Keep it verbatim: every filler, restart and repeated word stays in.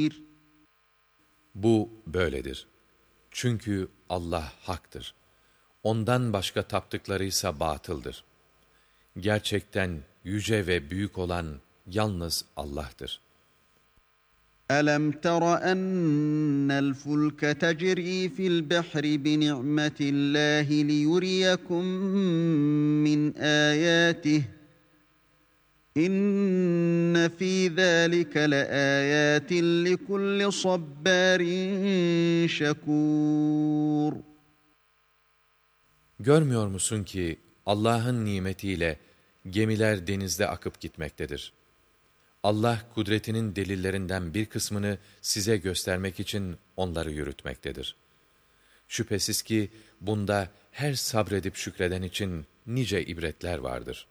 Bu böyledir. Çünkü Allah haktır. Ondan başka taptıklarıysa batıldır. Gerçekten yüce ve büyük olan yalnız Allah'tır. أَلَمْ تَرَ أَنَّ الْفُلْكَ تَجْرِي فِي الْبَحْرِ بِنِعْمَةِ اللّٰهِ لِيُرِيَكُم مِّنْ آيَاتِهِ İnne fî zâlike leâyâtin likulli sabbârin şekûr. Görmüyor musun ki Allah'ın nimetiyle gemiler denizde akıp gitmektedir. Allah kudretinin delillerinden bir kısmını size göstermek için onları yürütmektedir. Şüphesiz ki bunda her sabredip şükreden için nice ibretler vardır.